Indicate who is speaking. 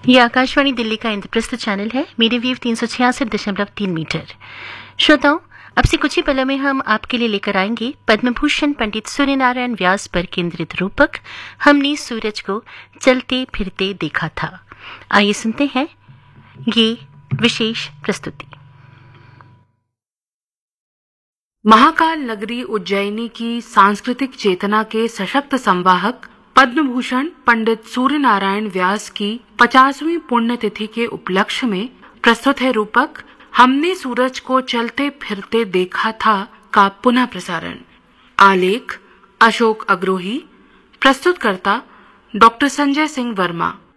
Speaker 1: ये आकाशवाणी दिल्ली का इंद्रप्रस्थ चैनल है। Media wave 366.3 metre. श्रोताओं, अब से कुछ ही पलों में हम आपके लिए लेकर आएंगे पद्म भूषण पंडित सूर्यनारायण व्यास पर केंद्रित रूपक हमने सूरज को चलते फिरते देखा था। आइए सुनते हैं ये विशेष प्रस्तुति।
Speaker 2: महाकाल नगरी उज्जैनी की सांस्कृतिक चेतना के सशक्त संवाहक पद्म भूषण पंडित सूर्यनारायण व्यास की 50वीं पुण्यतिथि के उपलक्ष्य में प्रस्तुत है रूपक हमने सूरज को चलते फिरते देखा था का पुनः प्रसारण। आलेख अशोक अग्रोही, प्रस्तुतकर्ता डॉक्टर संजय सिंह वर्मा।